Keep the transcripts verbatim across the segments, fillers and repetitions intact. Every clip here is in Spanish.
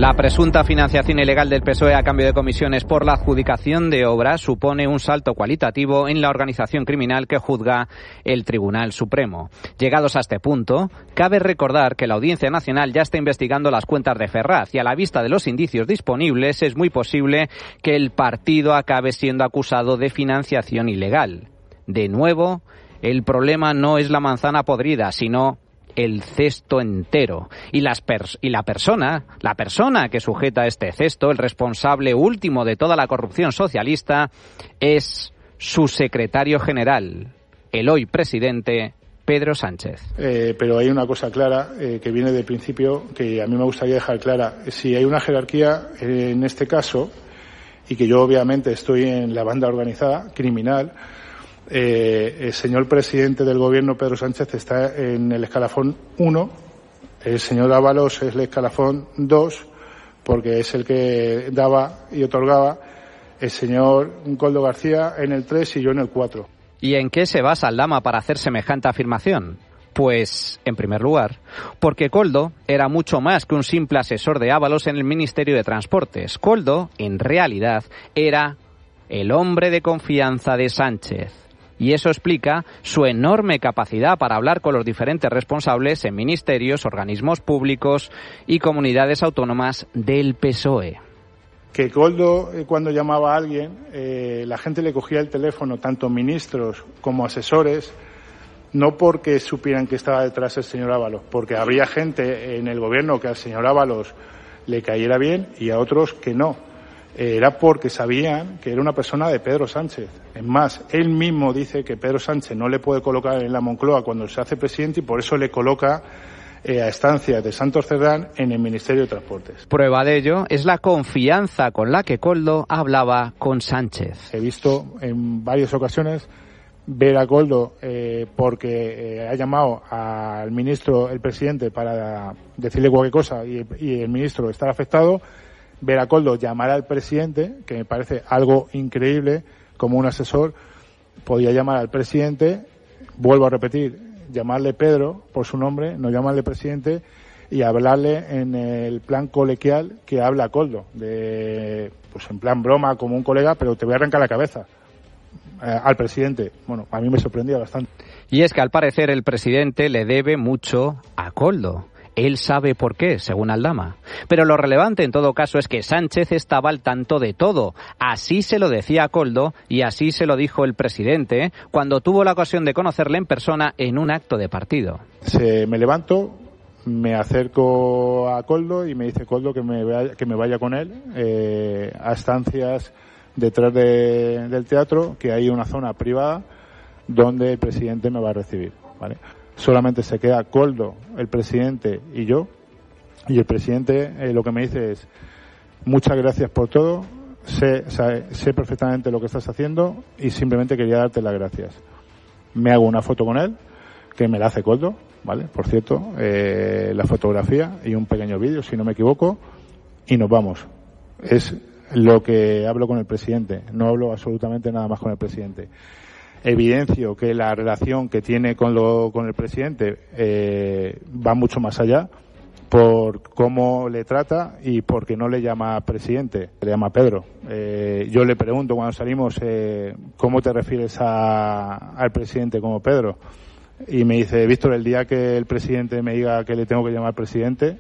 La presunta financiación ilegal del P S O E a cambio de comisiones por la adjudicación de obras supone un salto cualitativo en la organización criminal que juzga el Tribunal Supremo. Llegados a este punto, cabe recordar que la Audiencia Nacional ya está investigando las cuentas de Ferraz y a la vista de los indicios disponibles es muy posible que el partido acabe siendo acusado de financiación ilegal. De nuevo, el problema no es la manzana podrida, sino el cesto entero. Y, las pers- y la persona, la persona que sujeta este cesto, el responsable último de toda la corrupción socialista, es su secretario general, el hoy presidente Pedro Sánchez. Eh, pero hay una cosa clara eh, que viene del principio que a mí me gustaría dejar clara. Si hay una jerarquía eh, en este caso, y que yo obviamente estoy en la banda organizada, criminal, Eh, el señor presidente del gobierno, Pedro Sánchez, está en el escalafón uno, el señor Ábalos es el escalafón dos, porque es el que daba y otorgaba, el señor Koldo García en el tres y yo en el cuatro. ¿Y en qué se basa Aldama para hacer semejante afirmación? Pues, en primer lugar, porque Koldo era mucho más que un simple asesor de Ábalos en el Ministerio de Transportes. Koldo, en realidad, era el hombre de confianza de Sánchez. Y eso explica su enorme capacidad para hablar con los diferentes responsables en ministerios, organismos públicos y comunidades autónomas del P S O E. Que Koldo, eh, cuando llamaba a alguien, eh, la gente le cogía el teléfono, tanto ministros como asesores, no porque supieran que estaba detrás el señor Ábalos, porque habría gente en el gobierno que al señor Ábalos le cayera bien y a otros que no. Era porque sabían que era una persona de Pedro Sánchez. Es más, él mismo dice que Pedro Sánchez no le puede colocar en la Moncloa cuando se hace presidente y por eso le coloca eh, a estancias de Santos Cerdán en el Ministerio de Transportes. Prueba de ello es la confianza con la que Koldo hablaba con Sánchez. He visto en varias ocasiones ver a Koldo eh, porque eh, ha llamado al ministro, el presidente, para decirle cualquier cosa y, y el ministro estar afectado. Ver a Koldo llamar al presidente, que me parece algo increíble, como un asesor, podía llamar al presidente, vuelvo a repetir, llamarle Pedro por su nombre, no llamarle presidente, y hablarle en el plan colegial que habla Koldo, de, pues en plan broma, como un colega, pero te voy a arrancar la cabeza eh, al presidente. Bueno, a mí me sorprendía bastante. Y es que al parecer el presidente le debe mucho a Koldo. Él sabe por qué, según Aldama. Pero lo relevante en todo caso es que Sánchez estaba al tanto de todo. Así se lo decía a Koldo y así se lo dijo el presidente cuando tuvo la ocasión de conocerle en persona en un acto de partido. Se, me levanto, me acerco a Koldo y me dice Koldo que me vaya, que me vaya con él eh, a estancias detrás de, del teatro, que hay una zona privada donde el presidente me va a recibir, ¿vale? Solamente se queda Koldo, el presidente y yo, y el presidente eh, lo que me dice es muchas gracias por todo, sé, sé, sé perfectamente lo que estás haciendo y simplemente quería darte las gracias. Me hago una foto con él, que me la hace Koldo, ¿vale? Por cierto, eh, la fotografía y un pequeño vídeo, si no me equivoco, y nos vamos. Es lo que hablo con el presidente, no hablo absolutamente nada más con el presidente. Evidencio que la relación que tiene con, lo, con el presidente eh, va mucho más allá por cómo le trata y porque no le llama presidente, le llama Pedro. Eh, yo le pregunto cuando salimos eh, ¿cómo te refieres a, al presidente como Pedro? Y me dice, Víctor, el día que el presidente me diga que le tengo que llamar presidente,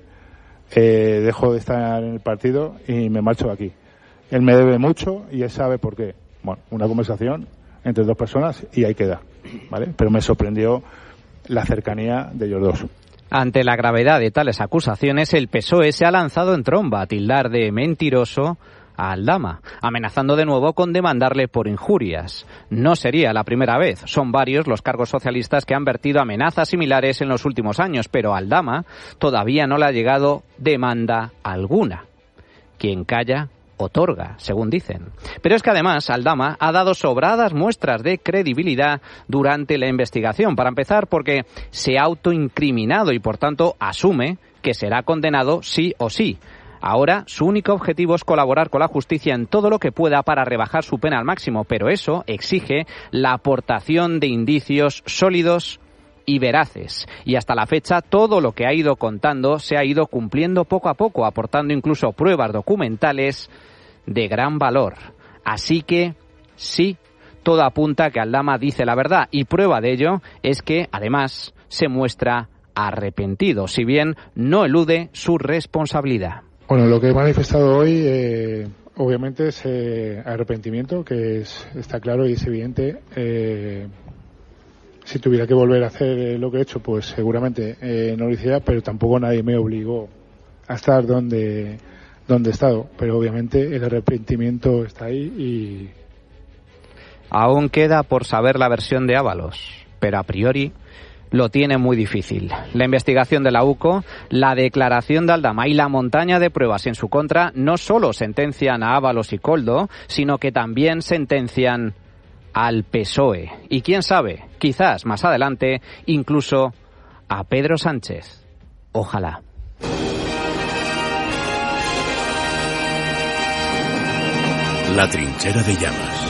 eh, dejo de estar en el partido y me marcho de aquí. Él me debe mucho y él sabe por qué. Bueno, una conversación entre dos personas y ahí queda, ¿vale? Pero me sorprendió la cercanía de ellos dos. Ante la gravedad de tales acusaciones, el P S O E se ha lanzado en tromba a tildar de mentiroso a Aldama, amenazando de nuevo con demandarle por injurias. No sería la primera vez, son varios los cargos socialistas que han vertido amenazas similares en los últimos años, pero a Aldama todavía no le ha llegado demanda alguna. Quien calla otorga, según dicen. Pero es que además Aldama ha dado sobradas muestras de credibilidad durante la investigación. Para empezar, porque se ha autoincriminado y por tanto asume que será condenado sí o sí. Ahora su único objetivo es colaborar con la justicia en todo lo que pueda para rebajar su pena al máximo, pero eso exige la aportación de indicios sólidos y veraces. Y hasta la fecha todo lo que ha ido contando se ha ido cumpliendo poco a poco, aportando incluso pruebas documentales de gran valor. Así que sí, todo apunta a que Aldama dice la verdad, y prueba de ello es que además se muestra arrepentido, si bien no elude su responsabilidad. Bueno, lo que he manifestado hoy eh, obviamente es eh, arrepentimiento, que es, está claro y es evidente. Eh, si tuviera que volver a hacer eh, lo que he hecho, pues seguramente eh, no lo hiciera, pero tampoco nadie me obligó a estar donde, donde he estado. Pero obviamente el arrepentimiento está ahí y... Aún queda por saber la versión de Ábalos, pero a priori lo tiene muy difícil. La investigación de la U C O, la declaración de Aldama y la montaña de pruebas en su contra no solo sentencian a Ábalos y Koldo, sino que también sentencian al P S O E. Y quién sabe, quizás más adelante, incluso a Pedro Sánchez. Ojalá. La trinchera de llamas.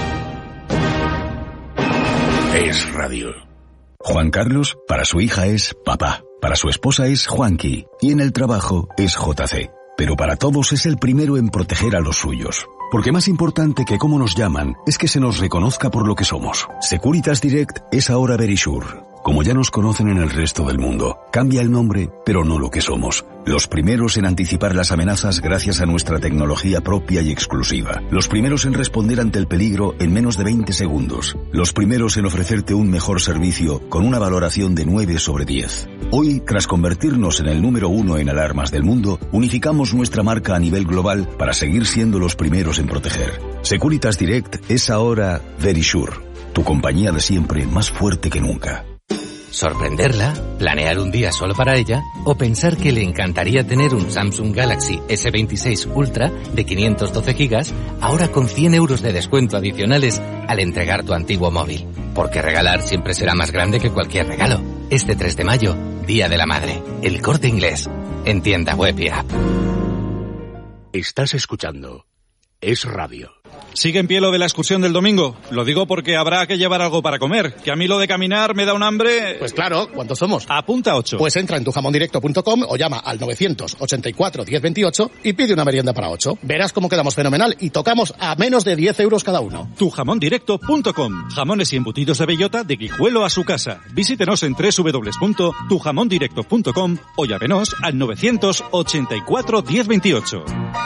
Es radio. Juan Carlos, para su hija es papá, para su esposa es Juanqui y en el trabajo es J C. Pero para todos es el primero en proteger a los suyos. Porque más importante que cómo nos llaman es que se nos reconozca por lo que somos. Securitas Direct es ahora Verisure. Como ya nos conocen en el resto del mundo, cambia el nombre, pero no lo que somos. Los primeros en anticipar las amenazas gracias a nuestra tecnología propia y exclusiva. Los primeros en responder ante el peligro en menos de veinte segundos. Los primeros en ofrecerte un mejor servicio con una valoración de nueve sobre diez. Hoy, tras convertirnos en el número uno en alarmas del mundo, unificamos nuestra marca a nivel global para seguir siendo los primeros en proteger. Securitas Direct es ahora Verisure, tu compañía de siempre más fuerte que nunca. Sorprenderla, planear un día solo para ella o pensar que le encantaría tener un Samsung Galaxy ese veintiséis Ultra de quinientos doce gigas ahora con cien euros de descuento adicionales al entregar tu antiguo móvil. Porque regalar siempre será más grande que cualquier regalo. Este tres de mayo, Día de la Madre. El Corte Inglés. En tienda web y app. Estás escuchando Es Radio. ¿Sigue en pie lo de la excursión del domingo? Lo digo porque habrá que llevar algo para comer, que a mí lo de caminar me da un hambre... Pues claro, ¿cuántos somos? Apunta ocho. Pues entra en tu jamón directo punto com o llama al novecientos ochenta y cuatro diez veintiocho y pide una merienda para ocho. Verás cómo quedamos fenomenal y tocamos a menos de diez euros cada uno. tu jamón directo punto com. Jamones y embutidos de bellota de Guijuelo a su casa. Visítenos en doble u doble u doble u punto tu jamón directo punto com o llámenos al novecientos ochenta y cuatro diez veintiocho.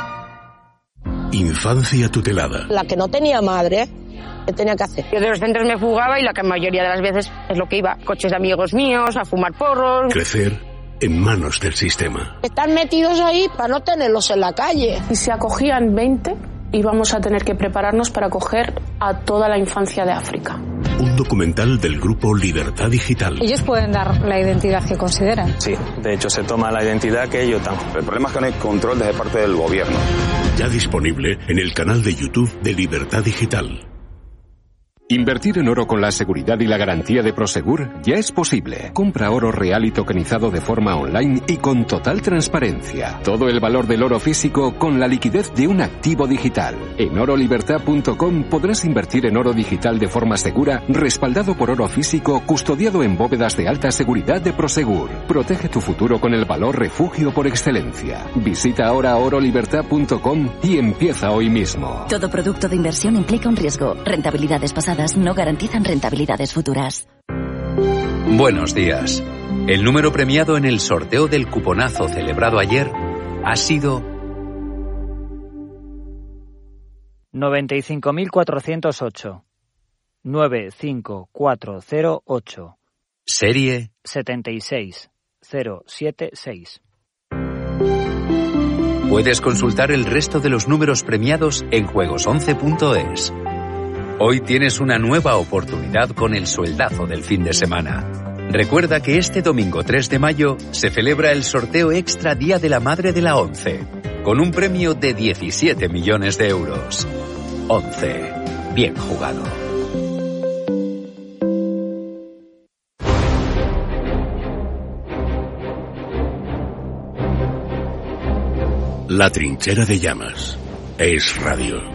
Infancia tutelada. La que no tenía madre, ¿qué tenía que hacer? Yo de los centros me fugaba y la que mayoría de las veces es lo que iba. Coches de amigos míos, a fumar porros. Crecer en manos del sistema. Están metidos ahí para no tenerlos en la calle. Y si acogían veinte, íbamos a tener que prepararnos para acoger a toda la infancia de África. Un documental del grupo Libertad Digital. Ellos pueden dar la identidad que consideran. Sí, de hecho se toma la identidad que ellos dan. El problema es que no hay control desde parte del gobierno. Ya disponible en el canal de YouTube de Libertad Digital. Invertir en oro con la seguridad y la garantía de Prosegur ya es posible. Compra oro real y tokenizado de forma online y con total transparencia. Todo el valor del oro físico con la liquidez de un activo digital. En oro libertad punto com podrás invertir en oro digital de forma segura, respaldado por oro físico, custodiado en bóvedas de alta seguridad de Prosegur. Protege tu futuro con el valor refugio por excelencia. Visita ahora oro libertad punto com y empieza hoy mismo. Todo producto de inversión implica un riesgo. Rentabilidades pasadas no garantizan rentabilidades futuras. Buenos días. El número premiado en el sorteo del cuponazo celebrado ayer ha sido noventa y cinco mil cuatrocientos ocho. nueve cinco cuatro cero ocho. Serie setenta y seis cero siete seis. Puedes consultar el resto de los números premiados en juegos once punto es. Hoy tienes una nueva oportunidad con el sueldazo del fin de semana. Recuerda que este domingo tres de mayo se celebra el sorteo extra Día de la Madre de la ONCE, con un premio de diecisiete millones de euros. ONCE. Bien jugado. La trinchera de llamas. Es radio.